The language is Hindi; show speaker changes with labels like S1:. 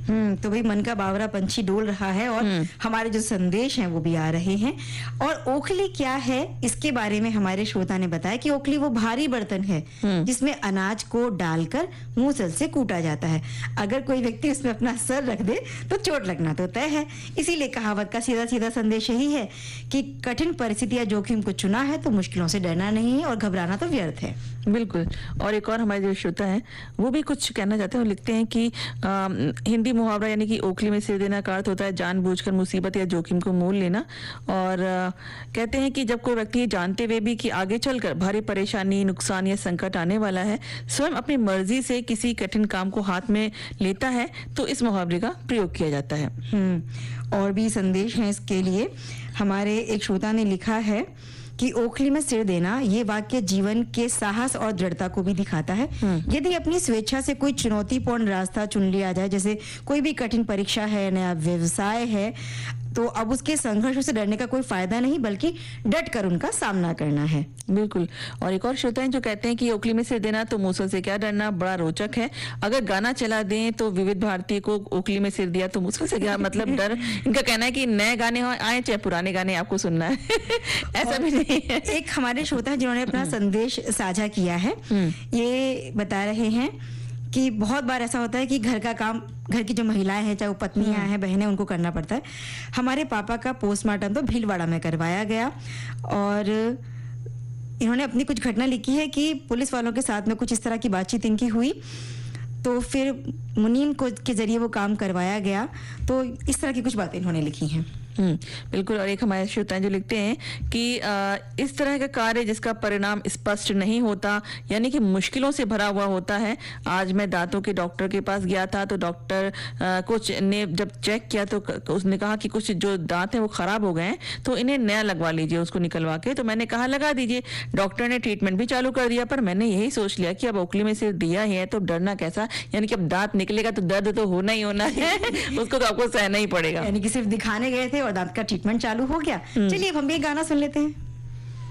S1: तो भाई मन का बावरा पंछी डोल रहा है और हमारे जो संदेश हैं वो भी आ रहे हैं। और ओखली क्या है इसके बारे में हमारे श्रोता ने बताया कि ओखली वो भारी बर्तन है जिसमें अनाज को डालकर मूसल से कूटा जाता है। अगर कोई व्यक्ति उसमें अपना सर रख दे तो चोट लगना तो तय है। इसीलिए कहावत का सीधा सीधा संदेश यही है कि कठिन परिस्थिति या जोखिम को चुना है तो मुश्किलों से डरना नहीं है और घबराना तो व्यर्थ है।
S2: बिल्कुल। और एक और हमारे जो श्रोता है वो भी कुछ कहना चाहते हैं। वो लिखते हैं कि हिंदी मुहावरा यानी कि ओखली में सिर देना का अर्थ होता है जानबूझकर मुसीबत या जोखिम को मोल लेना। और कहते हैं कि जब कोई व्यक्ति जानते हुए भी कि आगे चलकर भारी परेशानी, नुकसान या संकट आने वाला है, स्वयं अपनी मर्जी से किसी कठिन काम को हाथ में लेता है तो इस मुहावरे का प्रयोग किया जाता है।
S1: और भी संदेश है इसके लिए। हमारे एक श्रोता ने लिखा है कि ओखली में सिर देना ये वाक्य जीवन के साहस और दृढ़ता को भी दिखाता है। यदि अपनी स्वेच्छा से कोई चुनौतीपूर्ण रास्ता चुन लिया जाए, जैसे कोई भी कठिन परीक्षा है, नया व्यवसाय है, तो अब उसके संघर्षों से डरने का कोई फायदा नहीं बल्कि डट कर उनका सामना करना है।
S2: बिल्कुल। और एक और श्रोता है जो कहते हैं कि ओखली में सिर देना तो मूसल से क्या डरना, बड़ा रोचक है। अगर गाना चला दें तो विविध भारती को ओखली में सिर दिया तो मूसल से क्या मतलब डर। इनका कहना है कि नए गाने आए चाहे पुराने गाने आपको सुनना है। ऐसा भी नहीं है।
S1: एक हमारे श्रोता है जिन्होंने अपना संदेश साझा किया है, ये बता रहे हैं कि बहुत बार ऐसा होता है कि घर का काम घर की जो महिलाएं हैं, चाहे वो पत्नियां हैं, बहनें, उनको करना पड़ता है। हमारे पापा का पोस्टमार्टम तो भीलवाड़ा में करवाया गया और इन्होंने अपनी कुछ घटना लिखी है कि पुलिस वालों के साथ में कुछ इस तरह की बातचीत इनकी हुई तो फिर मुनीम को के जरिए वो काम करवाया गया। तो इस तरह की कुछ बातें इन्होंने लिखी हैं।
S2: बिल्कुल। और एक हमारे श्रोता जो लिखते हैं कि इस तरह का कार्य जिसका परिणाम स्पष्ट नहीं होता यानी कि मुश्किलों से भरा हुआ होता है। आज मैं दांतों के डॉक्टर के पास गया था तो डॉक्टर कुछ ने जब चेक किया तो उसने कहा कि कुछ जो दांत हैं वो खराब हो गए हैं तो इन्हें नया लगवा लीजिए उसको निकलवा के। तो मैंने कहा लगा दीजिए। डॉक्टर ने ट्रीटमेंट भी चालू कर दिया पर मैंने यही सोच लिया कि अब ओखली में सिर दिया ही है तो डरना कैसा, यानी कि अब दांत निकलेगा तो दर्द तो होना ही होना है। उसको तो आपको सहना ही पड़ेगा।
S1: यानी कि सिर्फ दिखाने गए थे और दांत का ट्रीटमेंट चालू हो गया। चलिए अब हम भी गाना सुन लेते हैं।